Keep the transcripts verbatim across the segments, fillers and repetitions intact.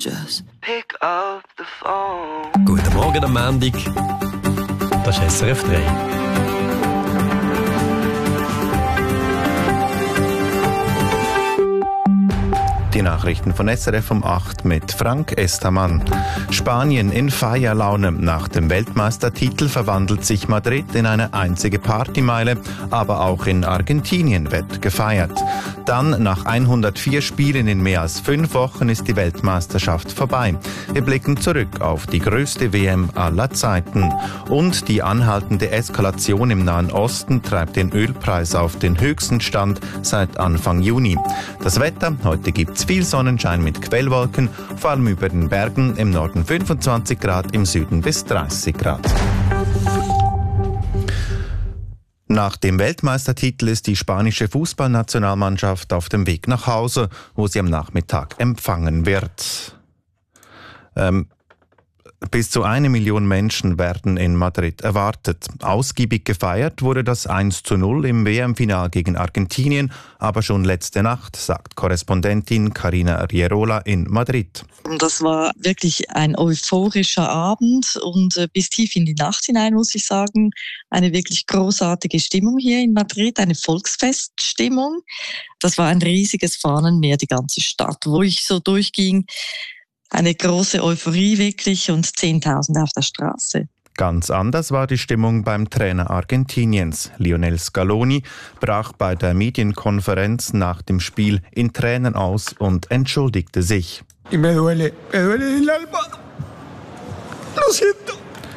just pick up the phone. Guten Morgen am Montag. Das ist S R F drei. Die Nachrichten von S R F um acht mit Frank Estamann. Spanien in Feierlaune. Nach dem Weltmeistertitel verwandelt sich Madrid in eine einzige Partymeile, aber auch in Argentinien wird gefeiert. Dann, nach hundertvier Spielen in mehr als fünf Wochen, ist die Weltmeisterschaft vorbei. Wir blicken zurück auf die größte W M aller Zeiten. Und die anhaltende Eskalation im Nahen Osten treibt den Ölpreis auf den höchsten Stand seit Anfang Juni. Das Wetter, heute gibt's viel Sonnenschein mit Quellwolken, vor allem über den Bergen, im Norden fünfundzwanzig Grad, im Süden bis dreißig Grad. Nach dem Weltmeistertitel ist die spanische Fußballnationalmannschaft auf dem Weg nach Hause, wo sie am Nachmittag empfangen wird. Ähm, Bis zu eine Million Menschen werden in Madrid erwartet. Ausgiebig gefeiert wurde das eins zu null im W M-Final gegen Argentinien, aber schon letzte Nacht, sagt Korrespondentin Carina Rierola in Madrid. Das war wirklich ein euphorischer Abend und bis tief in die Nacht hinein, muss ich sagen, eine wirklich großartige Stimmung hier in Madrid, eine Volksfeststimmung. Das war ein riesiges Fahnenmeer, die ganze Stadt, wo ich so durchging. Eine große Euphorie wirklich und Zehntausende auf der Straße. Ganz anders war die Stimmung beim Trainer Argentiniens. Lionel Scaloni brach bei der Medienkonferenz nach dem Spiel in Tränen aus und entschuldigte sich. Y me duele, me duele el alma. Lo siento.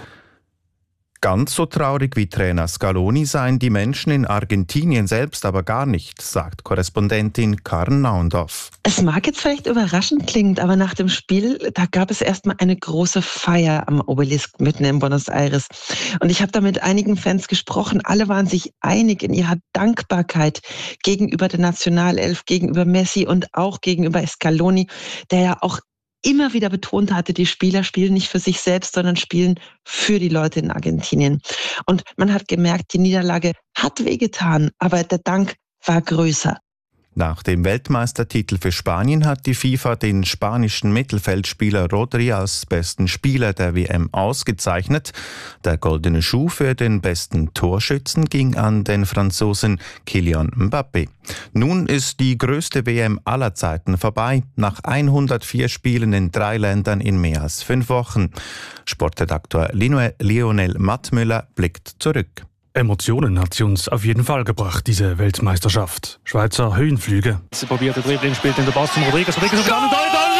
Ganz so traurig wie Trainer Scaloni seien die Menschen in Argentinien selbst aber gar nicht, sagt Korrespondentin Karen Naundorf. Es mag jetzt vielleicht überraschend klingen, aber nach dem Spiel, da gab es erstmal eine große Feier am Obelisk mitten in Buenos Aires. Und ich habe da mit einigen Fans gesprochen. Alle waren sich einig in ihrer Dankbarkeit gegenüber der Nationalelf, gegenüber Messi und auch gegenüber Scaloni, der ja auch immer wieder betont hatte, die Spieler spielen nicht für sich selbst, sondern spielen für die Leute in Argentinien. Und man hat gemerkt, die Niederlage hat wehgetan, aber der Dank war größer. Nach dem Weltmeistertitel für Spanien hat die FIFA den spanischen Mittelfeldspieler Rodri als besten Spieler der W M ausgezeichnet. Der goldene Schuh für den besten Torschützen ging an den Franzosen Kylian Mbappé. Nun ist die größte W M aller Zeiten vorbei, nach hundertvier Spielen in drei Ländern in mehr als fünf Wochen. Sportredaktor Lionel Mattmüller blickt zurück. Emotionen hat sie uns auf jeden Fall gebracht, diese Weltmeisterschaft. Schweizer Höhenflüge. Sie probiert den Dribbling, spielt in der Pass zum Rodriguez. Rodriguez auf Daniel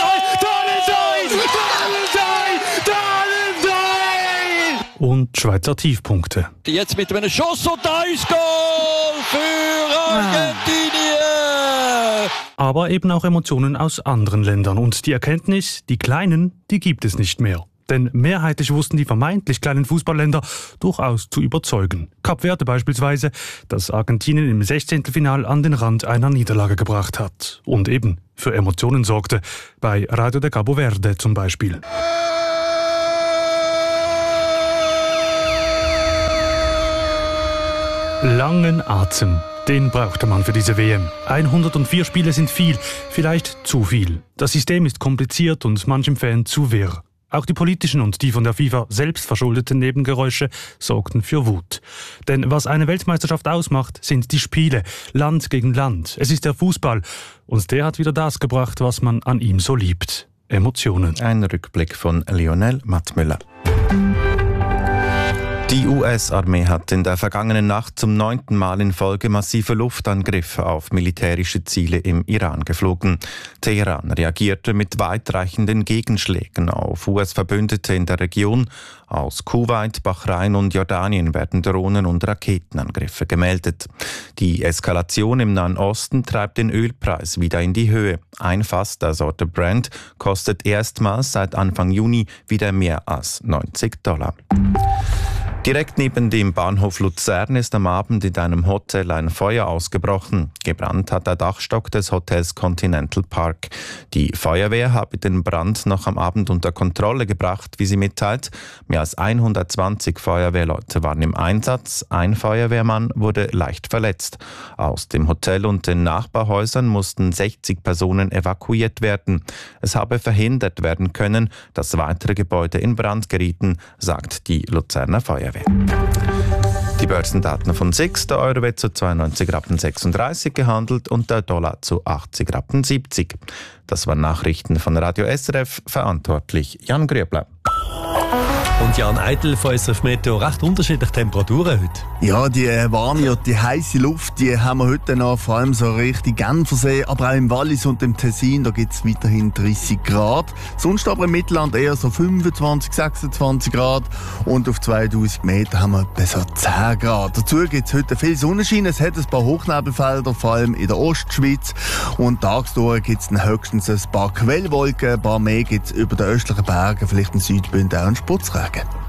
Und Schweizer Tiefpunkte. Jetzt mit einem Schuss und da ist Goal für Argentinien! Aber eben auch Emotionen aus anderen Ländern. Und die Erkenntnis, die Kleinen, die gibt es nicht mehr. Denn mehrheitlich wussten die vermeintlich kleinen Fußballländer durchaus zu überzeugen. Kap Verde beispielsweise, das Argentinien im Sechzehntelfinal an den Rand einer Niederlage gebracht hat. Und eben für Emotionen sorgte, bei Radio de Cabo Verde zum Beispiel. Langen Atem, den brauchte man für diese W M. hundertvier Spiele sind viel, vielleicht zu viel. Das System ist kompliziert und manchem Fan zu wirr. Auch die politischen und die von der FIFA selbst verschuldeten Nebengeräusche sorgten für Wut. Denn was eine Weltmeisterschaft ausmacht, sind die Spiele, Land gegen Land. Es ist der Fußball und der hat wieder das gebracht, was man an ihm so liebt. Emotionen. Ein Rückblick von Lionel Mattmüller. Die U S-Armee hat in der vergangenen Nacht zum neunten Mal in Folge massive Luftangriffe auf militärische Ziele im Iran geflogen. Teheran reagierte mit weitreichenden Gegenschlägen auf U S-Verbündete in der Region. Aus Kuwait, Bahrain und Jordanien werden Drohnen- und Raketenangriffe gemeldet. Die Eskalation im Nahen Osten treibt den Ölpreis wieder in die Höhe. Ein Fass der Sorte Brent kostet erstmals seit Anfang Juni wieder mehr als neunzig Dollar. Direkt neben dem Bahnhof Luzern ist am Abend in einem Hotel ein Feuer ausgebrochen. Gebrannt hat der Dachstock des Hotels Continental Park. Die Feuerwehr habe den Brand noch am Abend unter Kontrolle gebracht, wie sie mitteilt. Mehr als hundertzwanzig Feuerwehrleute waren im Einsatz. Ein Feuerwehrmann wurde leicht verletzt. Aus dem Hotel und den Nachbarhäusern mussten sechzig Personen evakuiert werden. Es habe verhindert werden können, dass weitere Gebäude in Brand gerieten, sagt die Luzerner Feuerwehr. Die Börsendaten von S I X, der Euro wird zu zweiundneunzig Rappen sechsunddreißig gehandelt und der Dollar zu achtzig Rappen siebzig. Das waren Nachrichten von Radio S R F, verantwortlich Jan Grüebler. Und Jan Eitel von S R F Meteo, recht unterschiedliche Temperaturen heute. Ja, die warme und die heiße Luft, die haben wir heute noch, vor allem so richtig Genfersee, aber auch im Wallis und im Tessin, da gibt es weiterhin dreißig Grad. Sonst aber im Mittelland eher so fünfundzwanzig, sechsundzwanzig Grad und auf zweitausend Meter haben wir etwa so zehn Grad. Dazu gibt es heute viel Sonnenschein, es hat ein paar Hochnebelfelder, vor allem in der Ostschweiz, und tagsdurch gibt es höchstens ein paar Quellwolken, ein paar mehr gibt es über den östlichen Bergen, vielleicht in Südbünden auch einen Sputzregen.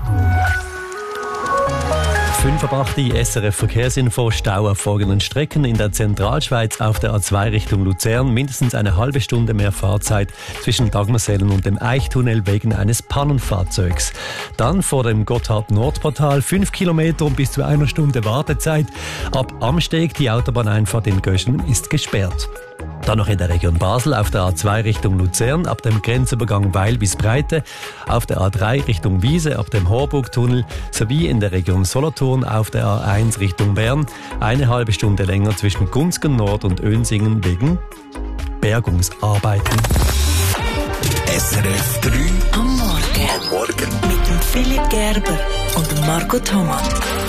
fünf ab acht S R F Verkehrsinfo. Stau auf folgenden Strecken in der Zentralschweiz auf der A zwei Richtung Luzern. Mindestens eine halbe Stunde mehr Fahrzeit zwischen Dagmersellen und dem Eichtunnel wegen eines Pannenfahrzeugs. Dann vor dem Gotthard-Nordportal fünf Kilometer und bis zu einer Stunde Wartezeit. Ab Amsteg, die Autobahneinfahrt in Göschen, ist gesperrt. Dann noch in der Region Basel auf der A zwei Richtung Luzern, ab dem Grenzübergang Weil bis Breite, auf der A drei Richtung Wiese, ab dem Horburgtunnel, sowie in der Region Solothurn auf der A eins Richtung Bern, eine halbe Stunde länger zwischen Gunzgen Nord und Önsingen wegen Bergungsarbeiten. S R F drei am Morgen. Am Morgen. Mit dem Philipp Gerber und dem Marco Thomas.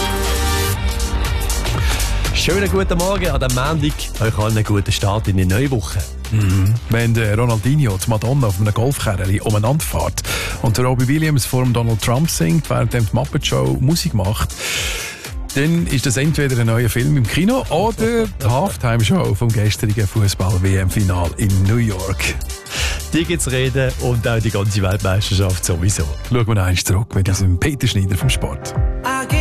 Schönen guten Morgen an dem Montag. Euch allen einen guten Start in die neue Woche. Mhm. Wenn der Ronaldinho die Madonna auf einem Golfkerrli umeinander fährt und der Robbie Williams vor dem Donald Trump singt, während die Muppet Show Musik macht, dann ist das entweder ein neuer Film im Kino oder die Halftime-Show vom gestrigen Fußball-W M-Final in New York. Die gibt's reden und auch die ganze Weltmeisterschaft sowieso. Schauen wir noch eins zurück mit diesem Peter Schneider vom Sport.